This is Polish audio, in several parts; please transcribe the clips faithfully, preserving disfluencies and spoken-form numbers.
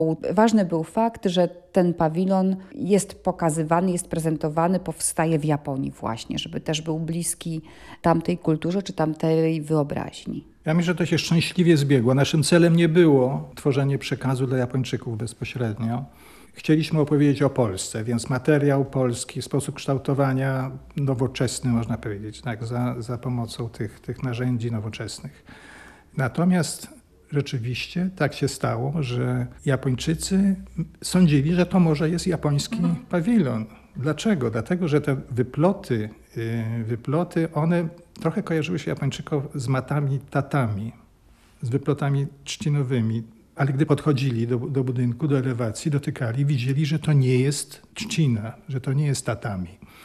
Ważny był fakt, że ten pawilon jest pokazywany, jest prezentowany, powstaje w Japonii właśnie, żeby też był bliski tamtej kulturze czy tamtej wyobraźni. Ja myślę, że to się szczęśliwie zbiegło. Naszym celem nie było tworzenie przekazu dla Japończyków bezpośrednio. Chcieliśmy opowiedzieć o Polsce, więc materiał polski, sposób kształtowania nowoczesny, można powiedzieć, tak, za, za pomocą tych, tych narzędzi nowoczesnych. Natomiast rzeczywiście tak się stało, że Japończycy sądzili, że to może jest japoński pawilon. Dlaczego? Dlatego, że te wyploty, wyploty, one trochę kojarzyły się Japończykom z matami tatami, z wyplotami trzcinowymi. Ale gdy podchodzili do, do budynku, do elewacji, dotykali, widzieli, że to nie jest trzcina, że to nie jest tatami.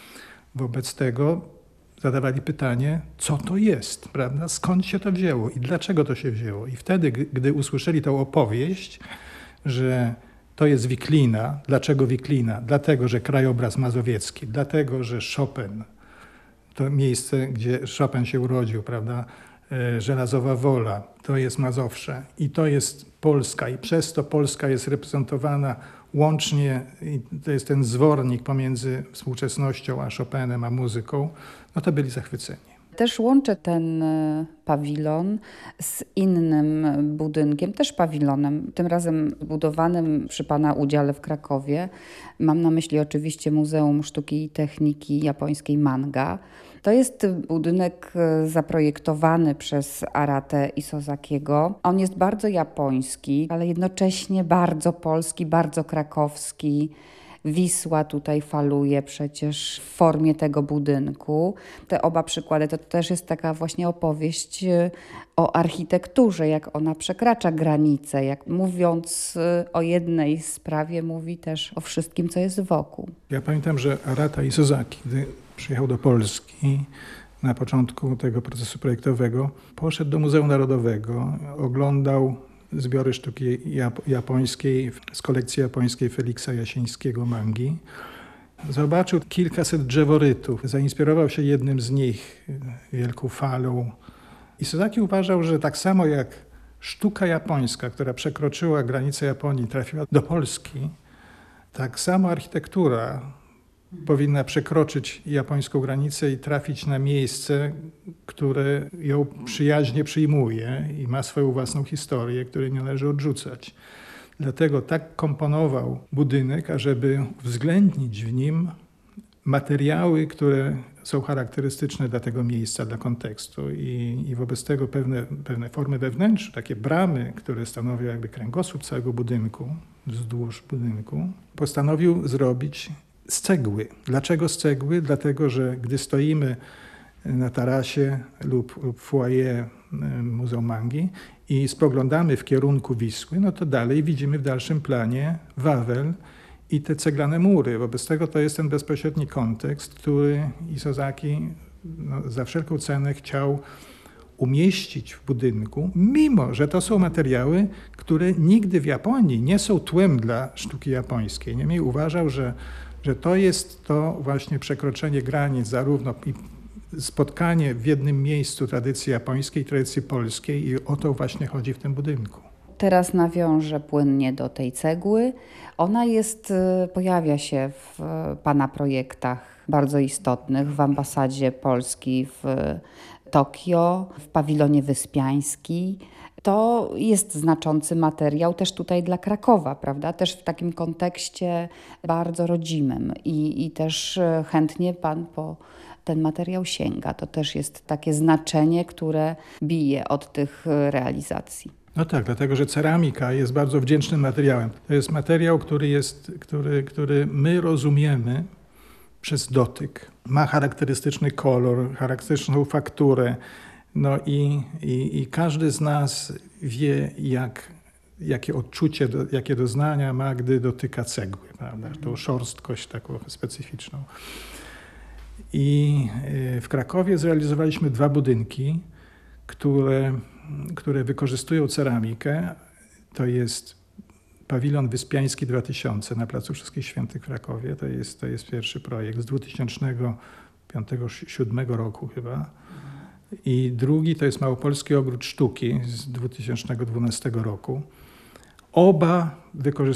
Wobec tego zadawali pytanie, co to jest, prawda? Skąd się to wzięło i dlaczego to się wzięło. I wtedy, gdy usłyszeli tę opowieść, że to jest Wiklina. Dlaczego Wiklina? Dlatego, że krajobraz mazowiecki, dlatego, że Chopin, to miejsce, gdzie Chopin się urodził, prawda? Żelazowa Wola, to jest Mazowsze i to jest Polska i przez to Polska jest reprezentowana łącznie, i to jest ten zwornik pomiędzy współczesnością a Chopinem, a muzyką, no to byli zachwyceni. Też łączę ten pawilon z innym budynkiem, też pawilonem, tym razem budowanym przy pana udziale w Krakowie. Mam na myśli oczywiście Muzeum Sztuki i Techniki Japońskiej Manga. To jest budynek zaprojektowany przez Arate Isozakiego. On jest bardzo japoński, ale jednocześnie bardzo polski, bardzo krakowski. Wisła tutaj faluje przecież w formie tego budynku. Te oba przykłady to też jest taka właśnie opowieść o architekturze, jak ona przekracza granice, jak mówiąc o jednej sprawie mówi też o wszystkim, co jest wokół. Ja pamiętam, że Arata Isozaki, gdy przyjechał do Polski na początku tego procesu projektowego, poszedł do Muzeum Narodowego, oglądał zbiory sztuki japońskiej z kolekcji japońskiej Feliksa Jasińskiego Mangi. Zobaczył kilkaset drzeworytów, zainspirował się jednym z nich, wielką falą. Isozaki uważał, że tak samo jak sztuka japońska, która przekroczyła granicę Japonii, trafiła do Polski, tak samo architektura powinna przekroczyć japońską granicę i trafić na miejsce, które ją przyjaźnie przyjmuje i ma swoją własną historię, której nie należy odrzucać. Dlatego tak komponował budynek, ażeby uwzględnić w nim materiały, które są charakterystyczne dla tego miejsca, dla kontekstu i, i wobec tego pewne, pewne formy wewnętrzne, takie bramy, które stanowią jakby kręgosłup całego budynku, wzdłuż budynku, postanowił zrobić z cegły. Dlaczego z cegły? Dlatego, że gdy stoimy na tarasie lub, lub foyer Muzeum Mangi i spoglądamy w kierunku Wisły, no to dalej widzimy w dalszym planie Wawel i te ceglane mury. Wobec tego to jest ten bezpośredni kontekst, który Isozaki no, za wszelką cenę chciał umieścić w budynku, mimo że to są materiały, które nigdy w Japonii nie są tłem dla sztuki japońskiej. Niemniej uważał, że że to jest to właśnie przekroczenie granic, zarówno i spotkanie w jednym miejscu tradycji japońskiej, tradycji polskiej i o to właśnie chodzi w tym budynku. Teraz nawiążę płynnie do tej cegły. Ona jest, pojawia się w pana projektach bardzo istotnych, w ambasadzie Polski w Tokio, w pawilonie Wyspiański. To jest znaczący materiał też tutaj dla Krakowa, prawda? Też w takim kontekście bardzo rodzimym i, i też chętnie pan po ten materiał sięga. To też jest takie znaczenie, które bije od tych realizacji. No tak, dlatego że ceramika jest bardzo wdzięcznym materiałem. To jest materiał, który, jest, który, który my rozumiemy przez dotyk. Ma charakterystyczny kolor, charakterystyczną fakturę. No i, i, i każdy z nas wie, jak, jakie odczucie, do, jakie doznania ma, gdy dotyka cegły, prawda? Tą szorstkość taką specyficzną. I w Krakowie zrealizowaliśmy dwa budynki, które, które wykorzystują ceramikę. To jest pawilon Wyspiański dwa tysiące na Placu Wszystkich Świętych w Krakowie. To jest, to jest pierwszy projekt z dwa tysiące piątego do dwa tysiące siódmego roku chyba. I drugi to jest Małopolski Ogród Sztuki z dwa tysiące dwunastego roku. oba wykorzystują